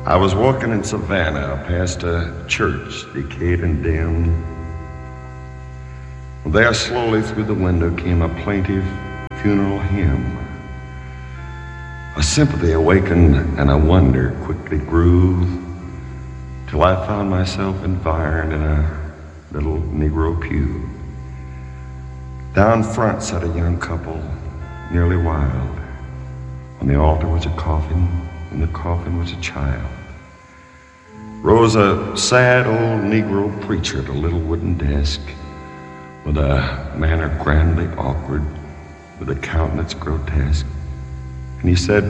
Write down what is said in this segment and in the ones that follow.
I was walking in Savannah past a church, decayed and dim. There slowly through the window came a plaintive funeral hymn. A sympathy awakened and a wonder quickly grew, till I found myself environed in a little Negro pew. Down front sat a young couple, nearly wild. On the altar was a coffin, and the coffin was a child. Rose a sad old Negro preacher at a little wooden desk, with a manner grandly awkward, with a countenance grotesque. And he said,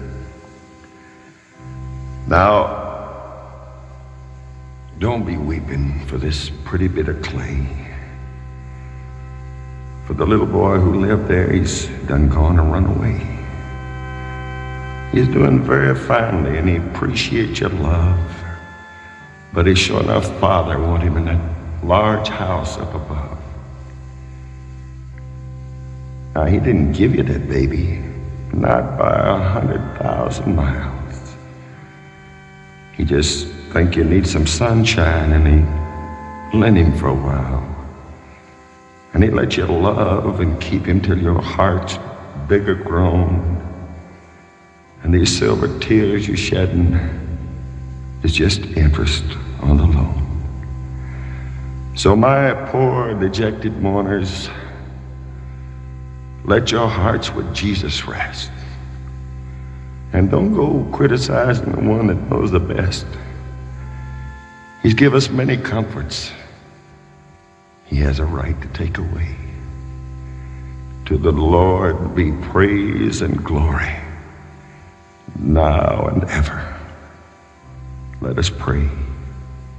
"Now, don't be weeping for this pretty bit of clay. For the little boy who lived there, he's done gone and run away. He's doing very finely, and he appreciates your love. But his sure enough father want him in that large house up above. Now, he didn't give you that baby, not by 100,000 miles. He just think you need some sunshine, and he lent him for a while. And he let you love and keep him till your heart's bigger grown. And these silver tears you're shedding is just interest on the loan. So my poor dejected mourners, let your hearts with Jesus rest. And don't go criticizing the one that knows the best. He's given us many comforts. He has a right to take away. To the Lord be praise and glory, now and ever. Let us pray.